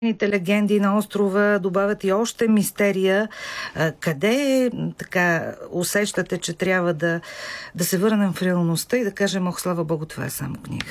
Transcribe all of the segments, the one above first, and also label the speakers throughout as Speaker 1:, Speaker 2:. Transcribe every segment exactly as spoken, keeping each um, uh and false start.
Speaker 1: Легенди на острова добавят и още мистерия. Къде така усещате, че трябва да, да се върнем в реалността и да кажем, ох, слава Богу, това е само книга?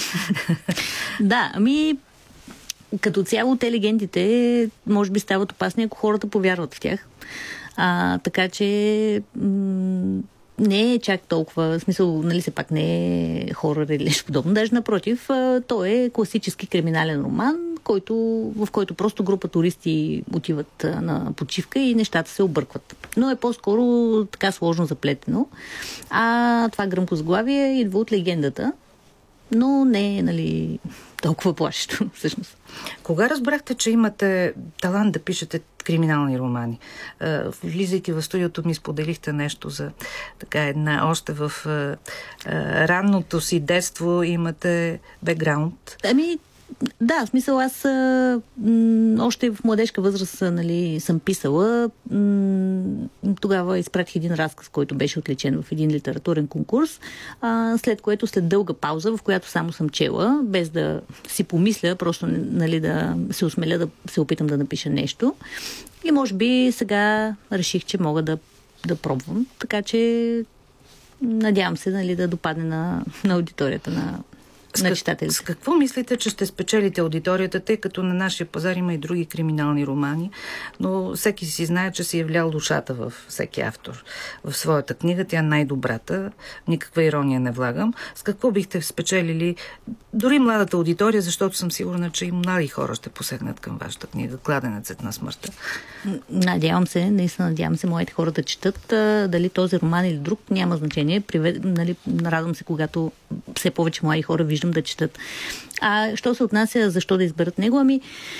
Speaker 2: Да, ами като цяло те легендите може би стават опасни, ако хората повярват в тях. А, така че м- не е чак толкова, в смисъл, нали се пак не е хорър или нещо подобно. Даже напротив, то е класически криминален роман, който, в който просто група туристи отиват на почивка и нещата се объркват. Но е по-скоро така сложно заплетено. А това гръмко заглавие идва от легендата, но не е, нали, толкова плашещо, всъщност.
Speaker 1: Кога разбрахте, че имате талант да пишете криминални романи? Влизайки в студиото ми споделихте нещо за така една, още в ранното си детство имате бекграунд.
Speaker 2: Ами, да, в смисъл аз а, м, още в младежка възраст, нали, съм писала. М, тогава изпратих един разказ, който беше отличен в един литературен конкурс, а, след което след дълга пауза, в която само съм чела, без да си помисля, просто, нали, да се осмеля да се опитам да напиша нещо. И може би сега реших, че мога да, да пробвам. Така че надявам се, нали, да допадне на, на аудиторията на
Speaker 1: С, как, с какво мислите, че ще спечелите аудиторията, тъй като на нашия пазар има и други криминални романи, но всеки си знае, че си е влял душата във всеки автор. В своята книга, тя е най-добрата, никаква ирония не влагам. С какво бихте спечелили дори младата аудитория, защото съм сигурна, че и млади хора ще посегнат към вашата книга "Кладенецът на смъртта"?
Speaker 2: Надявам се, наистина надявам се моите хора да четат. Дали този роман или друг, няма значение. Привед, нали, радвам се, когато все повече млади хора виждам да четат. А що се отнася, защо да изберат него? Ами,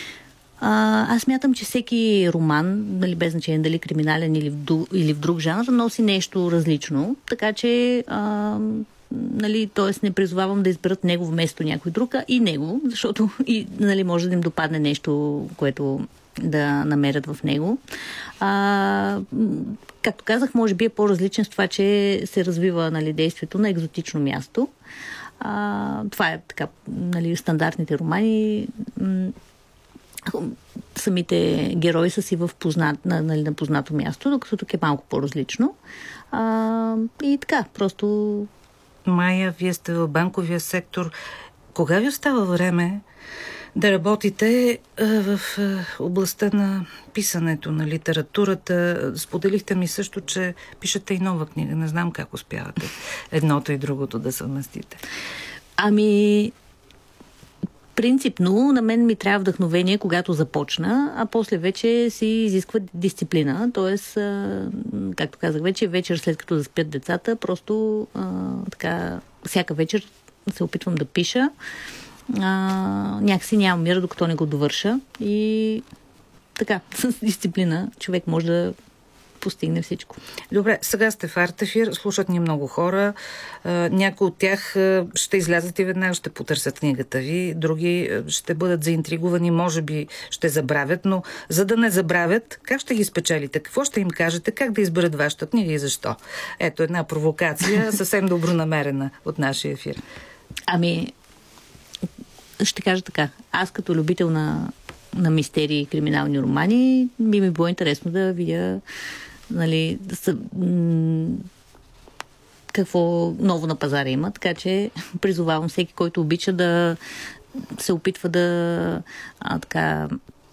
Speaker 2: а, аз мятам, че всеки роман, нали, без значение дали криминален или в, или в друг жанр, носи нещо различно. Така че, а, нали, т.е. не призовавам да изберат него вместо някой друг, а и него, защото и, нали, може да им допадне нещо, което да намерят в него. А, както казах, може би е по-различен с това, че се развива, нали, действието на екзотично място. А, това е така, нали, стандартните романи. Самите герои са си в познат, нали, на познато място, докато тук е малко по-различно. А, и така, просто...
Speaker 1: Майя, вие сте в банковия сектор. Кога ви остава време да работите а, в а, областта на писането, на литературата? Споделихте ми също, че пишете и нова книга. Не знам как успявате едното и другото да съвместите.
Speaker 2: Ами, принципно на мен ми трябва вдъхновение, когато започна, а после вече си изисква дисциплина. Тоест, а, както казах вече, вечер след като заспят децата, просто а, така, всяка вечер се опитвам да пиша. А, някакси нямам мира, докато не го довърша. И така, с дисциплина човек може да постигне всичко.
Speaker 1: Добре, сега сте в Артефир, слушат ни много хора. Някои от тях ще излязат и веднага ще потърсят книгата ви. Други ще бъдат заинтригувани, може би ще забравят, но за да не забравят, как ще ги спечелите? Какво ще им кажете? Как да изберат вашата книга и защо? Ето една провокация, съвсем добронамерена от нашия ефир.
Speaker 2: Ами, ще кажа така. Аз като любител на, на мистерии и криминални романи, би ми било интересно да видя, нали, да, м- какво ново на пазара има, така че призовавам всеки, който обича да се опитва да а, така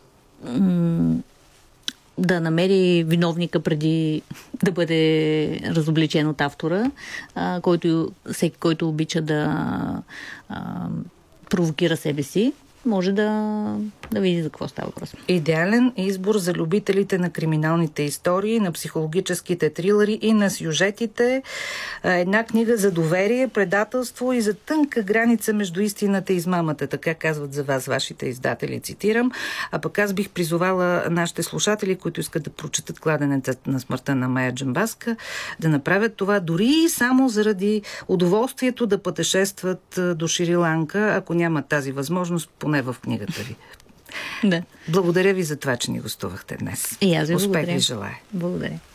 Speaker 2: м- да намери виновника преди да бъде разобличен от автора, а, който, всеки, който обича да а, провокира себе си, може да, да види за какво става въпрос.
Speaker 1: Идеален избор за любителите на криминалните истории, на психологическите трилъри и на сюжетите. Една книга за доверие, предателство и за тънка граница между истината и измамата. Така казват за вас вашите издатели, цитирам. А пък аз бих призовала нашите слушатели, които искат да прочетат "Кладенецът на смъртта" на Майя Джамбазка, да направят това дори само заради удоволствието да пътешестват до Шри-Ланка, ако нямат тази възможност, поне в книгата ви.
Speaker 2: Да.
Speaker 1: Благодаря ви за това, че ни гостувахте днес.
Speaker 2: И аз ви
Speaker 1: Успех
Speaker 2: благодаря.
Speaker 1: ви желая.
Speaker 2: Благодаря.